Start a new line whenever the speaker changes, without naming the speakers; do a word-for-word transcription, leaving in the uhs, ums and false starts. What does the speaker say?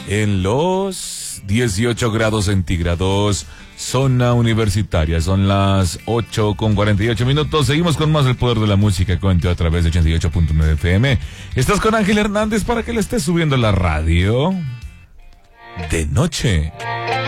en los dieciocho grados centígrados, zona universitaria. Son las ocho con cuarenta y ocho minutos. Seguimos con más del poder de la música. Cuente a través de ochenta y ocho punto nueve F M. Estás con Ángel Hernández para que le estés subiendo la radio de noche.